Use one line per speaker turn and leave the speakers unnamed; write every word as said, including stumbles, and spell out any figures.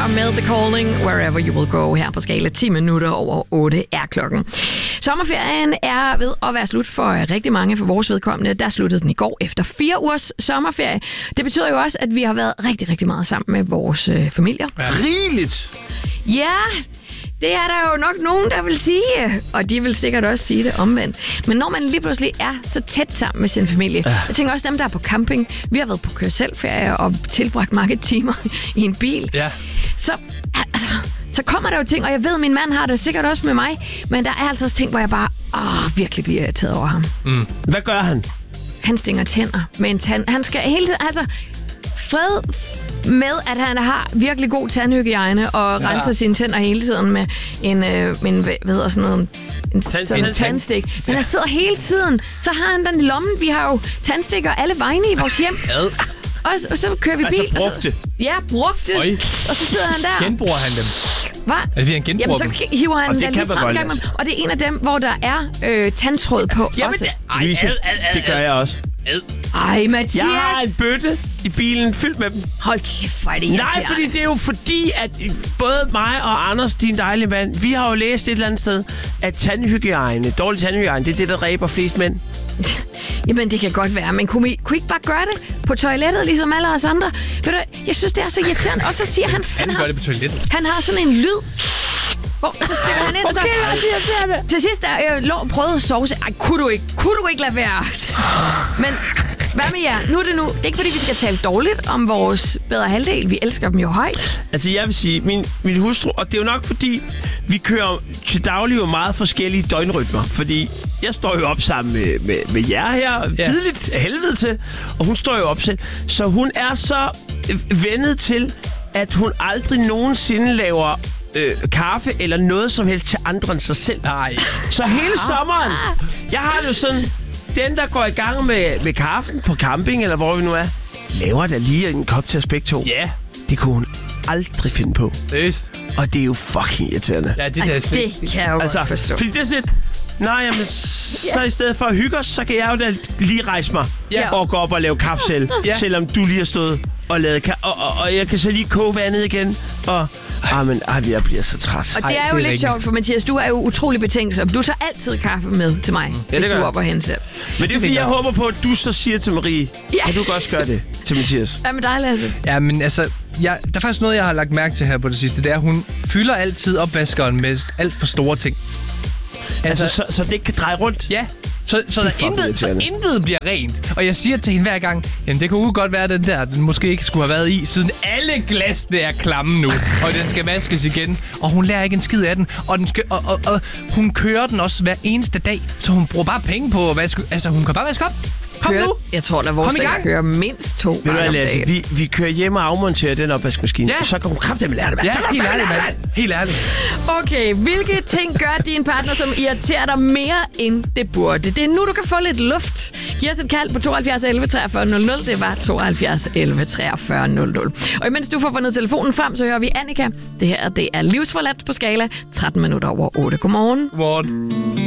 her med The Calling, Wherever You Will Go, her på skala ti minutter over otte er klokken. Sommerferien er ved at være slut for rigtig mange for vores vedkommende. Der sluttede den i går efter fire ugers sommerferie. Det betyder jo også, at vi har været rigtig, rigtig meget sammen med vores øh, familier.
Ja. Rigeligt!
Ja, det er der jo nok nogen, der vil sige, og de vil sikkert også sige det omvendt. Men når man lige pludselig er så tæt sammen med sin familie, ja. Jeg tænker også dem, der er på camping, vi har været på kør-selv-ferie og tilbragt mange timer i en bil,
ja.
så, altså, så kommer der jo ting, og jeg ved, at min mand har det sikkert også med mig, men der er altså også ting, hvor jeg bare åh, virkelig bliver irriteret over ham.
Mm. Hvad gør han?
Han stinger tænder med en tand. Han skal hele tiden, altså, fred med, at han har virkelig god tandhygiejne og ja. renser sine tænder hele tiden med en, øh, med en hvad hedder sådan noget, en,
Tand,
sådan en tandstik. Men ja. han sidder hele tiden, så har han den i lommen. Vi har jo tandstikker alle vegne i vores hjem.
Ad.
Og, og så kører vi bil.
Altså brugte?
Så, ja, brugte.
Øj.
Og så sidder han der.
Genbruger han dem?
Hvad?
Er det, vi han genbruger
Jamen, så hiver han den lige frem gang. Og det er en af dem, hvor der er øh, tandtråd på.
Jamen,
også.
Det, ej, ad, ad, ad, det gør jeg også. Ad.
Ej, Mathias.
Jeg har en bøtte i bilen fyldt med dem.
Hold kæft, hvor er det irriterende.
Nej, fordi det er jo fordi, at både mig og Anders, din dejlige mand, vi har jo læst et eller andet sted, at tandhygiejne, dårlig tandhygiejne, det er det, der dræber flest mænd.
Jamen, det kan godt være, men kunne I, kunne I ikke bare gøre det på toilettet, ligesom alle os andre? Ved du, jeg synes, det er så irriterende. Og så siger han...
Han, han gør det på toilettet.
Han har sådan en lyd... Hvor, så stikker han ind, og så... Okay, til sidst, der jeg lå og prøvede at sove, så... Ej, kunne du ikke? Kunne du ikke lade være? Men hvad med jer? Nu er det nu... Det er ikke, fordi vi skal tale dårligt om vores bedre halvdel. Vi elsker dem jo højt.
Altså, jeg vil sige, min, min hustru... Og det er jo nok, fordi vi kører til daglig jo meget forskellige døgnrytmer. Fordi jeg står jo op sammen med, med, med jer her ja. tidligt helvede til, og hun står jo op selv. Så hun er så vendet til, at hun aldrig nogensinde laver... Øh, kaffe eller noget som helst til andre end sig selv.
Nej.
Så hele sommeren, jeg har jo sådan, den der går i gang med, med kaffen på camping, eller hvor vi nu er, laver der lige en kop til aspekt to.
Ja. Yeah.
Det kunne hun aldrig finde på.
Det.
Og det er jo fucking irriterende.
Ja, det, der
det kan jeg jo altså, godt forstå.
Fordi det er sådan, nej, jamen, så i stedet for at hygge os, så kan jeg jo da lige rejse mig
ja.
og gå op og lave kaffe selv, ja. selvom du lige har stået og lavet kaffe. Og, og, og jeg kan så lige koge vandet igen, og ah, men, ah, jeg bliver så træt.
Og det er
Ej,
jo
det er
lidt
rigtig.
sjovt, for Mathias, du er jo utrolig betænksom. Du tager altid kaffe med til mig,
ja,
hvis du er oppe og hente selv.
Men det er fordi, jeg håber på, at du så siger til Marie, ja. at du kan også gøre det til Mathias.
Hvad med dig, Lasse?
Ja, men altså, jeg, der er faktisk noget, jeg har lagt mærke til her på det sidste. Det er, at hun fylder altid opvaskeren med alt for store ting.
Altså, altså så, så det ikke kan dreje rundt?
Ja. Så, så, der intet, så intet bliver rent. Og jeg siger til hende hver gang, jamen det kunne godt være, den der, den måske ikke skulle have været i, siden alle glasene er klamme nu, og den skal vaskes igen. Og hun lærer ikke en skid af den. Og, den skal, og, og, og hun kører den også hver eneste dag, så hun bruger bare penge på at vaske. Altså, hun kan bare vaske op. Kom
Kør,
nu!
Jeg tror, at vores der kører mindst to gange om dagen.
Vi, vi kører hjem og afmonterer den opvaskemaskine,
ja.
så kan hun kraftedeme lære det.
Ja, helt ærligt, mand. Helt ærligt.
Okay, hvilke ting gør din partner, som irriterer dig mere, end det burde? Det er nu, du kan få lidt luft. Giv os et kald på tooghalvfjerds elleve treogfyrre nul nul. Det var tooghalvfjerds elleve treogfyrre nul nul. Og imens du får fundet telefonen frem, så hører vi Annika. Det her, det er livsforladt på skala tretten minutter over otte. Godmorgen.
Godmorgen.